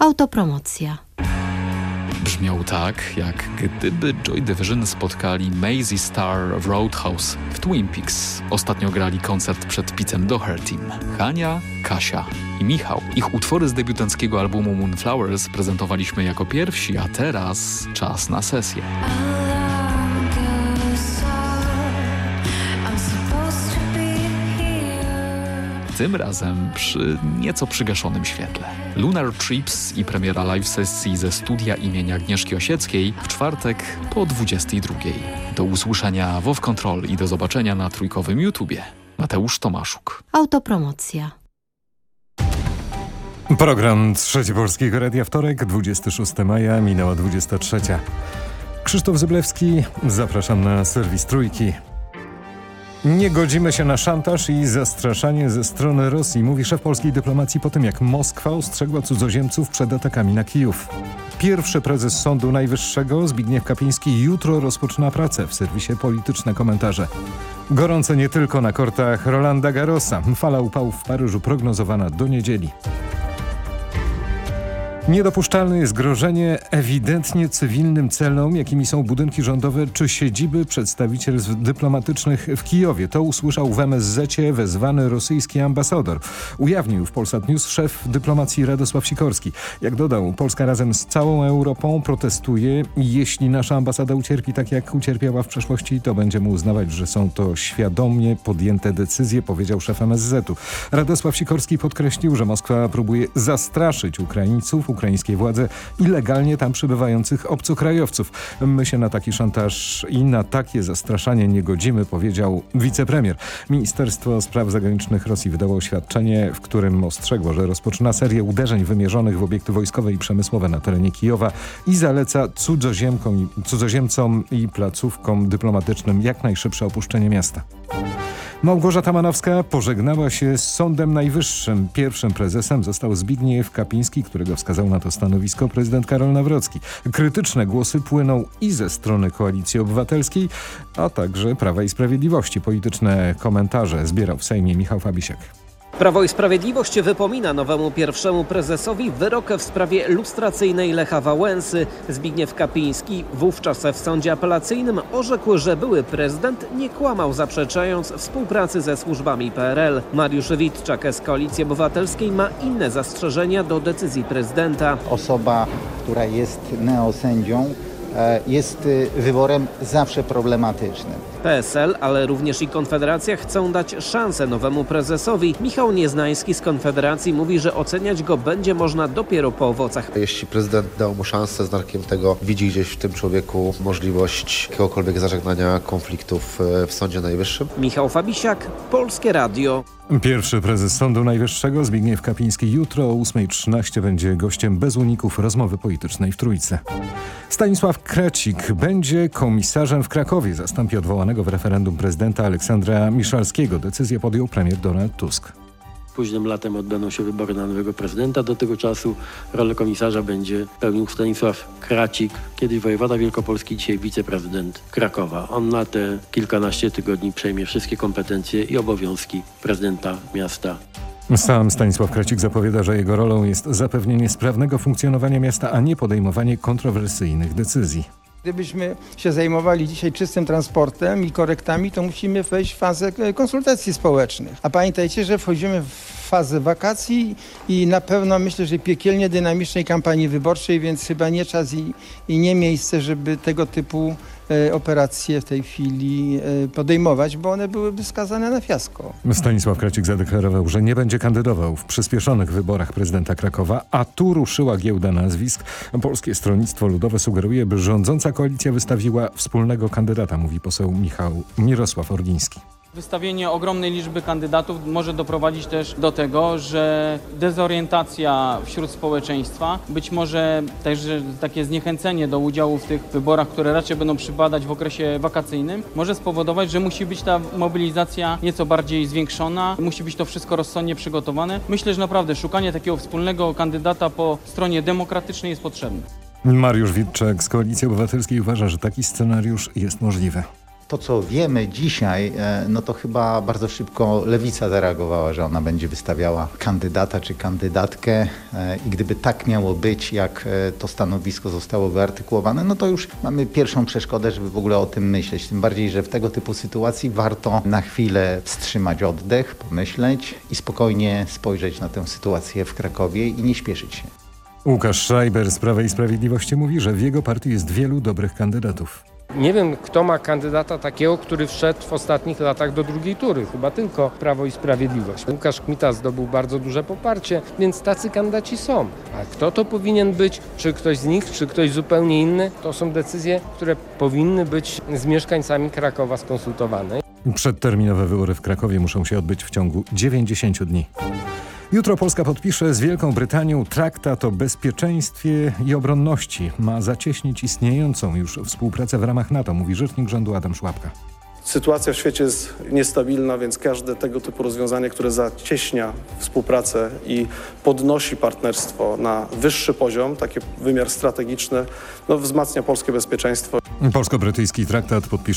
Autopromocja. Brzmiał tak, jak gdyby Joy Division spotkali Maisie Star w Roadhouse w Twin Peaks. Ostatnio grali koncert przed Pittem Dohertym. Hania, Kasia i Michał. Ich utwory z debiutanckiego albumu Moonflowers prezentowaliśmy jako pierwsi, a teraz czas na sesję. Tym razem przy nieco przygaszonym świetle. Lunar Trips i premiera live sesji ze studia imienia Agnieszki Osieckiej w czwartek po 22. Do usłyszenia WoW Control i do zobaczenia na trójkowym YouTubie. Mateusz Tomaszuk. Autopromocja. Program Trzeci Polskiego Radia, wtorek, 26 maja, minęła 23. Krzysztof Zyblewski, zapraszam na serwis Trójki. Nie godzimy się na szantaż i zastraszanie ze strony Rosji, mówi szef polskiej dyplomacji po tym, jak Moskwa ostrzegła cudzoziemców przed atakami na Kijów. Pierwszy prezes Sądu Najwyższego, Zbigniew Kapiński, jutro rozpoczyna pracę. W serwisie Polityczne Komentarze. Gorąco nie tylko na kortach Rolanda Garrosa. Fala upałów w Paryżu prognozowana do niedzieli. Niedopuszczalne jest grożenie ewidentnie cywilnym celom, jakimi są budynki rządowe czy siedziby przedstawicielstw dyplomatycznych w Kijowie. To usłyszał w MSZ-cie wezwany rosyjski ambasador. Ujawnił w Polsat News szef dyplomacji Radosław Sikorski. Jak dodał, Polska razem z całą Europą protestuje i jeśli nasza ambasada ucierpi tak jak ucierpiała w przeszłości, to będziemy uznawać, że są to świadomie podjęte decyzje, powiedział szef MSZ-u. Radosław Sikorski podkreślił, że Moskwa próbuje zastraszyć Ukraińców, ukraińskie władze i legalnie tam przybywających obcokrajowców. My się na taki szantaż i na takie zastraszanie nie godzimy, powiedział wicepremier. Ministerstwo Spraw Zagranicznych Rosji wydało oświadczenie, w którym ostrzegło, że rozpoczyna serię uderzeń wymierzonych w obiekty wojskowe i przemysłowe na terenie Kijowa i zaleca cudzoziemcom i placówkom dyplomatycznym jak najszybsze opuszczenie miasta. Małgorzata Manowska pożegnała się z Sądem Najwyższym. Pierwszym prezesem został Zbigniew Kapiński, którego wskazał na to stanowisko prezydent Karol Nawrocki. Krytyczne głosy płyną i ze strony Koalicji Obywatelskiej, a także Prawa i Sprawiedliwości. Polityczne komentarze zbierał w Sejmie Michał Fabisiak. Prawo i Sprawiedliwość wypomina nowemu pierwszemu prezesowi wyrok w sprawie lustracyjnej Lecha Wałęsy. Zbigniew Kapiński wówczas w sądzie apelacyjnym orzekł, że były prezydent nie kłamał, zaprzeczając współpracy ze służbami PRL. Mariusz Witczak z Koalicji Obywatelskiej ma inne zastrzeżenia do decyzji prezydenta. Osoba, która jest neosędzią, jest wyborem zawsze problematycznym. PSL, ale również i Konfederacja chcą dać szansę nowemu prezesowi. Michał Nieznański z Konfederacji mówi, że oceniać go będzie można dopiero po owocach. Jeśli prezydent dał mu szansę, znakiem tego widzi gdzieś w tym człowieku możliwość jakiegokolwiek zażegnania konfliktów w Sądzie Najwyższym. Michał Fabisiak, Polskie Radio. Pierwszy prezes Sądu Najwyższego Zbigniew Kapiński jutro o 8:13 będzie gościem bez uników rozmowy politycznej w Trójce. Stanisław Kracik będzie komisarzem w Krakowie. Zastąpi odwołanego w referendum prezydenta Aleksandra Miszalskiego. Decyzję podjął premier Donald Tusk. Późnym latem odbędą się wybory na nowego prezydenta. Do tego czasu rolę komisarza będzie pełnił Stanisław Kracik, kiedyś wojewoda wielkopolski, dzisiaj wiceprezydent Krakowa. On na te kilkanaście tygodni przejmie wszystkie kompetencje i obowiązki prezydenta miasta. Sam Stanisław Kracik zapowiada, że jego rolą jest zapewnienie sprawnego funkcjonowania miasta, a nie podejmowanie kontrowersyjnych decyzji. Gdybyśmy się zajmowali dzisiaj czystym transportem i korektami, to musimy wejść w fazę konsultacji społecznych. A pamiętajcie, że wchodzimy w fazę wakacji i na pewno myślę, że piekielnie dynamicznej kampanii wyborczej, więc chyba nie czas i nie miejsce, żeby tego typu operacje w tej chwili podejmować, bo one byłyby skazane na fiasko. Stanisław Kracik zadeklarował, że nie będzie kandydował w przyspieszonych wyborach prezydenta Krakowa, a tu ruszyła giełda nazwisk. Polskie Stronnictwo Ludowe sugeruje, by rządząca koalicja wystawiła wspólnego kandydata, mówi poseł Mirosław Orliński. Wystawienie ogromnej liczby kandydatów może doprowadzić też do tego, że dezorientacja wśród społeczeństwa, być może też takie zniechęcenie do udziału w tych wyborach, które raczej będą przypadać w okresie wakacyjnym, może spowodować, że musi być ta mobilizacja nieco bardziej zwiększona, musi być to wszystko rozsądnie przygotowane. Myślę, że naprawdę szukanie takiego wspólnego kandydata po stronie demokratycznej jest potrzebne. Mariusz Witczak z Koalicji Obywatelskiej uważa, że taki scenariusz jest możliwy. To, co wiemy dzisiaj, no to chyba bardzo szybko Lewica zareagowała, że ona będzie wystawiała kandydata czy kandydatkę i gdyby tak miało być, jak to stanowisko zostało wyartykułowane, no to już mamy pierwszą przeszkodę, żeby w ogóle o tym myśleć. Tym bardziej, że w tego typu sytuacji warto na chwilę wstrzymać oddech, pomyśleć i spokojnie spojrzeć na tę sytuację w Krakowie i nie śpieszyć się. Łukasz Schreiber z Prawa i Sprawiedliwości mówi, że w jego partii jest wielu dobrych kandydatów. Nie wiem, kto ma kandydata takiego, który wszedł w ostatnich latach do drugiej tury. Chyba tylko Prawo i Sprawiedliwość. Łukasz Kmita zdobył bardzo duże poparcie, więc tacy kandydaci są. A kto to powinien być? Czy ktoś z nich, czy ktoś zupełnie inny? To są decyzje, które powinny być z mieszkańcami Krakowa skonsultowane. Przedterminowe wybory w Krakowie muszą się odbyć w ciągu 90 dni. Jutro Polska podpisze z Wielką Brytanią traktat o bezpieczeństwie i obronności. Ma zacieśnić istniejącą już współpracę w ramach NATO, mówi rzecznik rządu Adam Szłapka. Sytuacja w świecie jest niestabilna, więc każde tego typu rozwiązanie, które zacieśnia współpracę i podnosi partnerstwo na wyższy poziom, taki wymiar strategiczny, wzmacnia polskie bezpieczeństwo. Polsko-brytyjski traktat podpisze